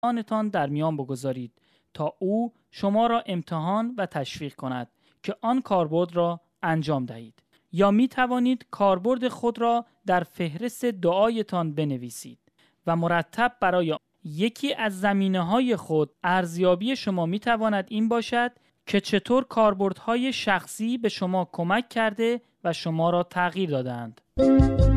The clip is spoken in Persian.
آنتان در میان بگذارید تا او شما را امتحان و تشویق کند که آن کاربرد را انجام دهید. یا می توانید کاربرد خود را در فهرست دعایتان بنویسید و مرتب برای یکی از زمینه‌های خود ارزیابی شما می تواند این باشد که چطور کاربردهای شخصی به شما کمک کرده و شما را تغییر دادند.